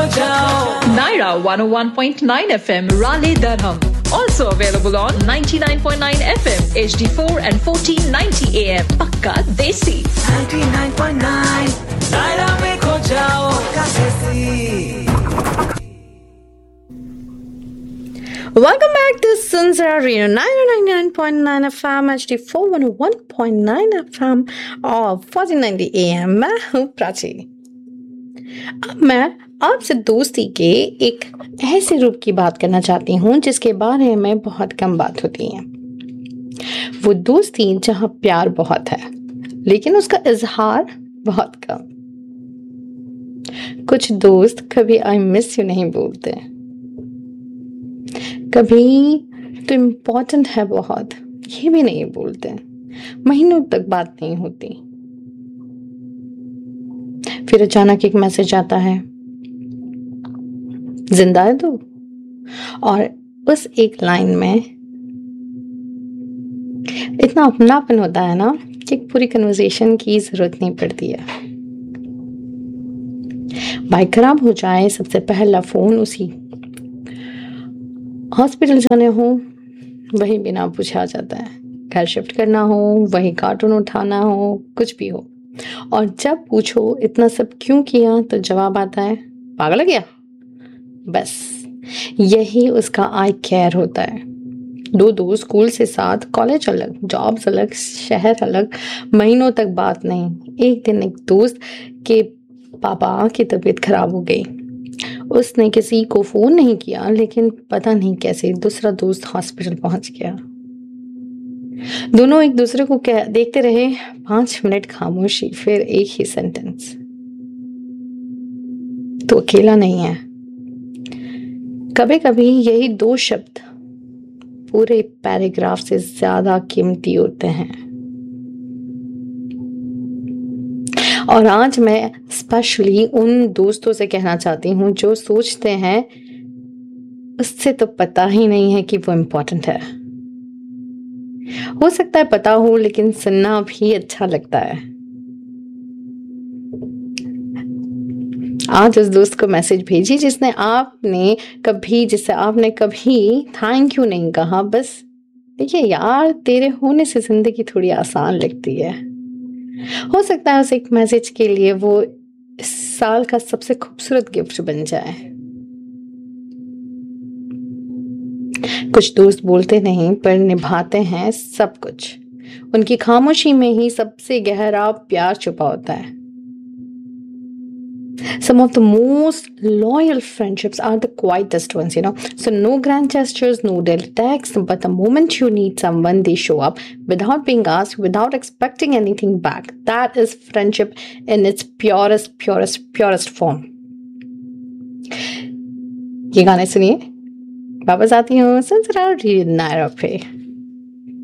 Naira 101.9 FM, Raleigh, Durham. Also available on 99.9 FM, HD4 and 1490 AM. Pakka Desi. 99.9 Naira mein kho jao Pakka Desi. Welcome back to Sunsara Radio 99.9 FM, HD4 101.9 FM और 1490 AM. मैं हूँ प्राची। अब मैं आपसे दोस्ती के एक ऐसे रूप की बात करना चाहती हूँ जिसके बारे में बहुत कम बात होती है। वो दोस्ती जहाँ प्यार बहुत है लेकिन उसका इजहार बहुत कम। कुछ दोस्त कभी आई मिस यू नहीं बोलते, कभी तो इम्पोर्टेंट है बहुत ये भी नहीं बोलते, महीनों तक बात नहीं होती। फिर अचानक एक मैसेज आता है, जिंदा है तू? और उस एक लाइन में इतना अपनापन होता है ना कि पूरी कन्वर्सेशन की जरूरत नहीं पड़ती है। बाइक खराब हो जाए सबसे पहला फोन उसी, हॉस्पिटल जाने हो वही बिना पूछे आ जाता है, घर शिफ्ट करना हो वही कार्टून उठाना हो, कुछ भी हो। और जब पूछो इतना सब क्यों किया तो जवाब आता है, पागल है क्या? बस यही उसका आई केयर होता है। दो दोस्त स्कूल से साथ, कॉलेज अलग, जॉब्स अलग, शहर अलग, महीनों तक बात नहीं। एक दिन एक दोस्त के पापा की तबीयत खराब हो गई। उसने किसी को फोन नहीं किया लेकिन पता नहीं कैसे दूसरा दोस्त हॉस्पिटल पहुंच गया। दोनों एक दूसरे को देखते रहे, 5 मिनट खामोशी, फिर एक ही सेंटेंस, तो अकेला नहीं है। कभी कभी यही 2 शब्द पूरे पैराग्राफ से ज्यादा कीमती होते हैं। और आज मैं स्पेशली उन दोस्तों से कहना चाहती हूँ जो सोचते हैं उससे तो पता ही नहीं है कि वो इम्पोर्टेंट है। हो सकता है पता हो लेकिन सुनना भी अच्छा लगता है। आज उस दोस्त को मैसेज भेजी जिससे आपने कभी थैंक यू नहीं कहा। बस देखिए यार, तेरे होने से जिंदगी थोड़ी आसान लगती है। हो सकता है उस एक मैसेज के लिए वो इस साल का सबसे खूबसूरत गिफ्ट बन जाए। कुछ दोस्त बोलते नहीं पर निभाते हैं सब कुछ। उनकी खामोशी में ही सबसे गहरा प्यार छुपा होता है। Some of the most loyal friendships are the quietest ones, you know. So no grand gestures, no daily texts, but the moment you need someone, they show up without being asked, without expecting anything back. That is friendship in its purest form. ये गाने सुनिए, वापस आती हूँ संसार radio Naira पे।